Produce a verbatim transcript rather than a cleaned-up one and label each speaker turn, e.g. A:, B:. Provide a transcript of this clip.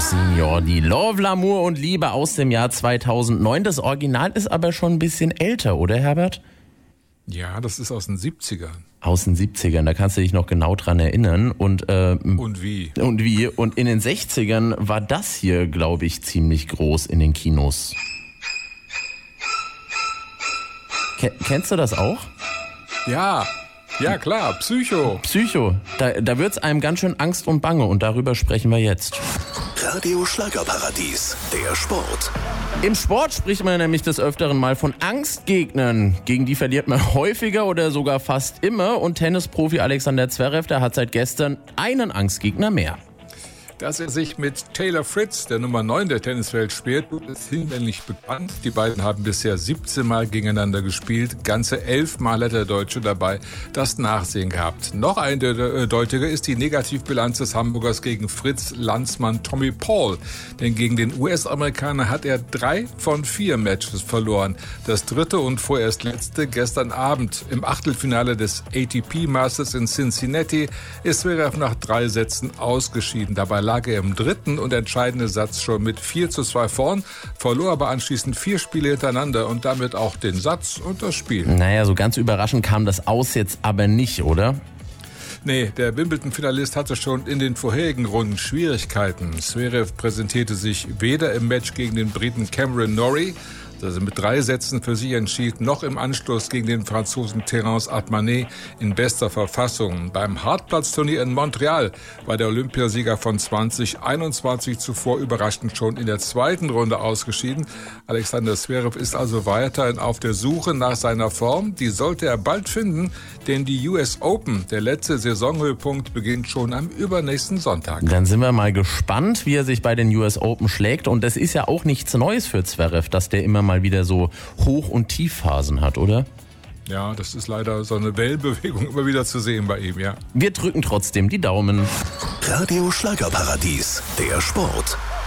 A: Senior, die Love, L'amour und Liebe aus dem Jahr zweitausendneun. Das Original ist aber schon ein bisschen älter, oder Herbert?
B: Ja, das ist aus den siebzigern.
A: Aus den siebzigern, da kannst du dich noch genau dran erinnern. Und, äh,
B: und wie?
A: Und wie? Und in den sechzigern war das hier, glaube ich, ziemlich groß in den Kinos. Ke- kennst du das auch?
B: Ja, ja klar, Psycho.
A: Psycho, da, da wird's einem ganz schön Angst und Bange und darüber sprechen wir jetzt.
C: Radio Schlagerparadies, der Sport.
A: Im Sport spricht man nämlich des Öfteren mal von Angstgegnern. Gegen die verliert man häufiger oder sogar fast immer. Und Tennisprofi Alexander Zverev, der hat seit gestern einen Angstgegner mehr.
B: Dass er sich mit Taylor Fritz, der Nummer neun der Tenniswelt, spielt, ist hinlänglich bekannt. Die beiden haben bisher siebzehn Mal gegeneinander gespielt. Ganze elf Mal hat der Deutsche dabei das Nachsehen gehabt. Noch eindeutiger ist die Negativbilanz des Hamburgers gegen Fritz Landsmann Tommy Paul. Denn gegen den U S-Amerikaner hat er drei von vier Matches verloren. Das dritte und vorerst letzte gestern Abend im Achtelfinale des A T P Masters in Cincinnati ist Zverev nach drei Sätzen ausgeschieden. Dabei lag er im dritten und entscheidenden Satz schon mit vier zu zwei vorn, verlor aber anschließend vier Spiele hintereinander und damit auch den Satz und das Spiel.
A: Naja, so ganz überraschend kam das aus jetzt aber nicht, oder?
B: Nee, der Wimbledon-Finalist hatte schon in den vorherigen Runden Schwierigkeiten. Zverev präsentierte sich weder im Match gegen den Briten Cameron Norrie, das er mit drei Sätzen für sich entschied, noch im Anschluss gegen den Franzosen Terence Atmanet in bester Verfassung. Beim Hartplatzturnier in Montreal war der Olympiasieger von zwanzig einundzwanzig zuvor überraschend schon in der zweiten Runde ausgeschieden. Alexander Zverev ist also weiterhin auf der Suche nach seiner Form. Die sollte er bald finden, denn die U S Open, der letzte Saisonhöhepunkt, beginnt schon am übernächsten Sonntag.
A: Dann sind wir mal gespannt, wie er sich bei den U S Open schlägt. Und das ist ja auch nichts Neues für Zverev, dass der immer mal wieder so Hoch- und Tiefphasen hat, oder?
B: Ja, das ist leider so eine Wellenbewegung immer wieder zu sehen bei ihm, ja.
A: Wir drücken trotzdem die Daumen.
C: Radio Schlagerparadies, der Sport.